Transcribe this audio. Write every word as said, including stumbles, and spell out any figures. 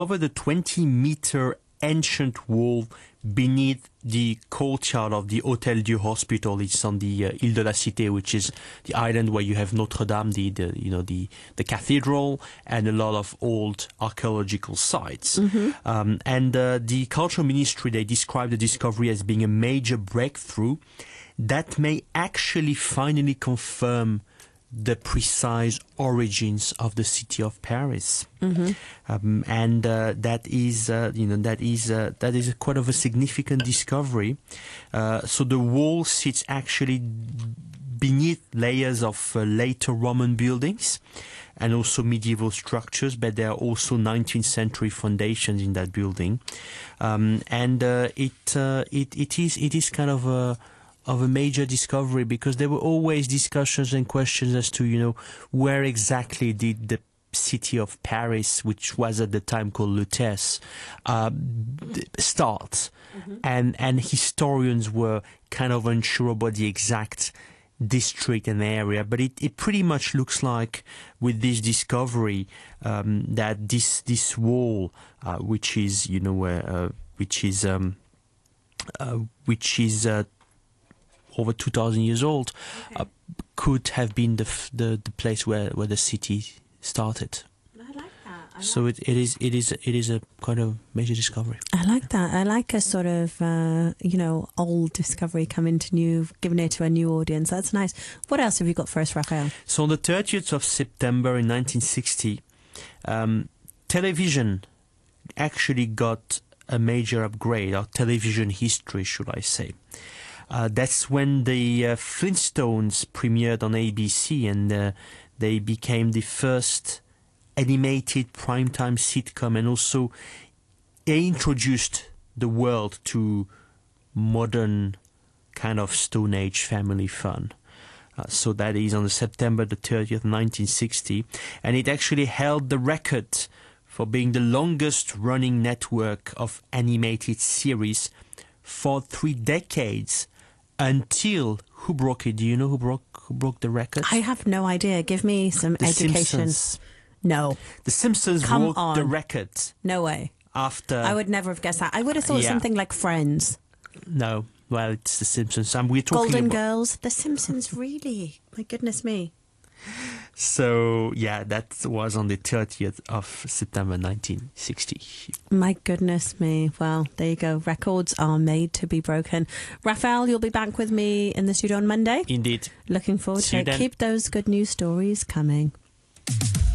over the twenty meter ancient wall beneath the courtyard of the Hôtel Dieu Hospital. It's on the uh, Île de la Cité, which is the island where you have Notre Dame, the, the you know the the cathedral, and a lot of old archaeological sites. Mm-hmm. Um, and uh, the Cultural Ministry, they describe the discovery as being a major breakthrough that may actually finally confirm the precise origins of the city of Paris. Mm-hmm. um, and uh, that is, uh, you know, that is uh, that is a quite of a significant discovery. Uh, so the wall sits actually beneath layers of uh, later Roman buildings and also medieval structures, but there are also nineteenth century foundations in that building. Um, and uh, it uh, it it is it is kind of a of a major discovery, because there were always discussions and questions as to, you know, where exactly did the city of Paris, which was at the time called Lutèce, uh, start. Mm-hmm. And, and historians were kind of unsure about the exact district and area, but it, it pretty much looks like with this discovery um, that this this wall, uh, which is, you know, uh, which is um, uh, which is uh, over two thousand years old, okay. uh, could have been the, f- the the place where, where the city started. I like that. I so like it, it is it is it is a kind of major discovery. I like that. I like a sort of uh, you know old discovery coming to new, giving it to a new audience. That's nice. What else have you got for us, Raphael? So on the thirtieth of September in nineteen sixty, um, television actually got a major upgrade, or television history, should I say. Uh, that's when the uh, Flintstones premiered on A B C, and uh, they became the first animated primetime sitcom, and also they introduced the world to modern kind of Stone Age family fun. Uh, so that is on September the thirtieth, nineteen sixty, and it actually held the record for being the longest running network of animated series for three decades. Until who broke it? Do you know who broke who broke the record? I have no idea. Give me some the education. Simpsons. No. The Simpsons Come broke on. the record. No way. After I would never have guessed that. I would have thought yeah. something like Friends. No. Well, it's the Simpsons. Um, we're talking Golden about Girls. The Simpsons, really? My goodness me. So, yeah, that was on the thirtieth of September nineteen sixty. My goodness me. Well, there you go. Records are made to be broken. Raphael, you'll be back with me in the studio on Monday. Indeed. Looking forward See to it. you then. Keep those good news stories coming.